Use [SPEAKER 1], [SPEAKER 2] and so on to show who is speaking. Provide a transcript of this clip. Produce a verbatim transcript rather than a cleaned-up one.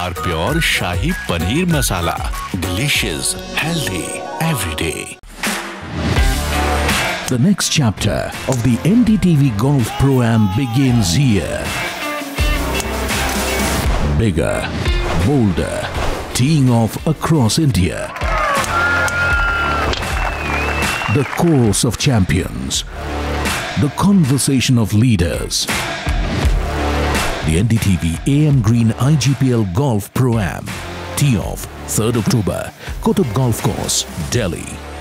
[SPEAKER 1] R Pure Shahi Paneer Masala. Delicious, healthy, every day.
[SPEAKER 2] The next chapter of the N D T V Golf Pro-Am begins here. Bigger, bolder, teeing off across India. The course of champions. The conversation of leaders. The N D T V A M Green I G P L Golf Pro-Am. Tee off third October, Kutub Golf Course, Delhi.